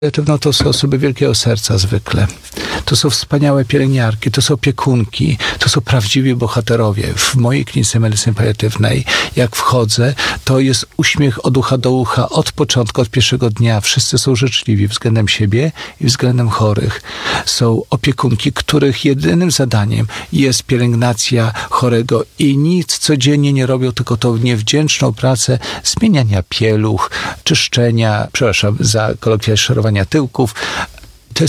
paliatywną to są osoby wielkiego serca zwykle. To są wspaniałe pielęgniarki, to są opiekunki, to są prawdziwi bohaterowie. W mojej klinice medycyny paliatywnej, jak wchodzę, to jest uśmiech od ucha do ucha, od początku, od pierwszego dnia. Wszyscy są życzliwi względem siebie i względem chorych. Są opiekunki, których jedynym zadaniem jest pielęgnacja chorego i nic codziennie nie robią, tylko tą niewdzięczną pracę zmieniania pieluch, czyszczenia, przepraszam za kolokwializm, szorowania tyłków,